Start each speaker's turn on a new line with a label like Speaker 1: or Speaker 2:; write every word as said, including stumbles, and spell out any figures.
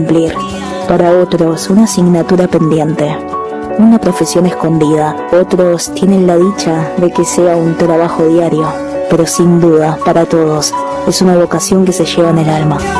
Speaker 1: cumplir, para otros una asignatura pendiente, una profesión escondida. Otros tienen la dicha de que sea un trabajo diario, pero sin duda, para todos, es una vocación que se lleva en el alma.